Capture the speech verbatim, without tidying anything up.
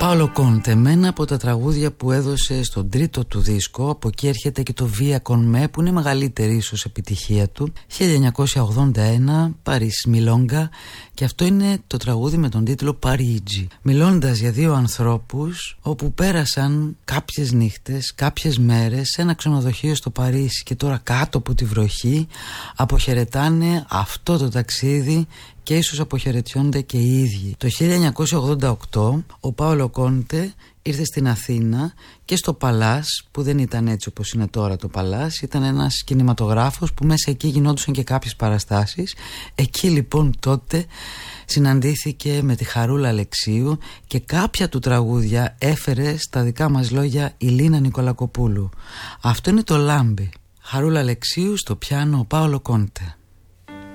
Πάολο Κόντε, με ένα από τα τραγούδια που έδωσε στον τρίτο του δίσκο. Από εκεί έρχεται και το Via con me, που είναι μεγαλύτερη ίσως επιτυχία του. χίλια εννιακόσια ογδόντα ένα, Παρίς Μιλόγκα, και αυτό είναι το τραγούδι με τον τίτλο Παρίγι. Μιλώντας για δύο ανθρώπους όπου πέρασαν κάποιες νύχτες, κάποιες μέρες σε ένα ξενοδοχείο στο Παρίσι και τώρα κάτω από τη βροχή αποχαιρετάνε αυτό το ταξίδι και ίσως αποχαιρετιόνται και οι ίδιοι. Το χίλια εννιακόσια ογδόντα οκτώ ο Πάολο Κόντε ήρθε στην Αθήνα και στο Παλάς, που δεν ήταν έτσι όπως είναι τώρα το Παλάς, ήταν ένας κινηματογράφος που μέσα εκεί γινόντουσαν και κάποιες παραστάσεις. Εκεί λοιπόν τότε συναντήθηκε με τη Χαρούλα Αλεξίου και κάποια του τραγούδια έφερε στα δικά μας λόγια η Λίνα Νικολακοπούλου. Αυτό είναι το Λάμπη. Χαρούλα Αλεξίου στο πιάνο, ο Πάολο Κόντε.